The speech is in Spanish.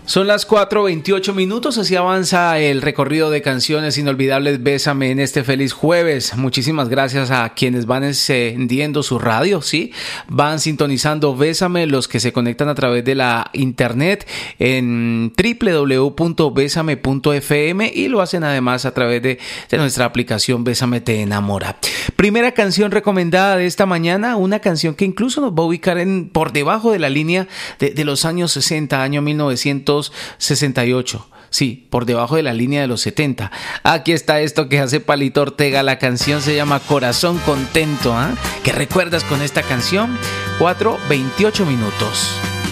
Son las 4:28, así avanza el recorrido de canciones inolvidables Bésame en este feliz jueves. Muchísimas gracias a quienes van encendiendo su radio, ¿sí? Van sintonizando Bésame, los que se conectan a través de la internet en www.besame.fm y lo hacen además a través de nuestra aplicación Bésame Te Enamora. Primera canción recomendada de esta mañana, una canción que incluso nos va a ubicar por debajo de la línea de los años 60, año 1968. Sí, por debajo de la línea de los 70. Aquí está esto que hace Palito Ortega. La canción se llama Corazón Contento. ¿Qué recuerdas con esta canción? 4:28.